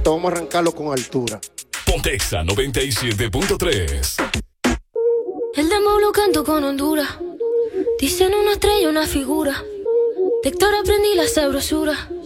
esto vamos a arrancarlo con altura. Pontexa 97.3. El demo lo canto con Honduras. Dicen una estrella, una figura. De Héctor aprendí la sabrosura.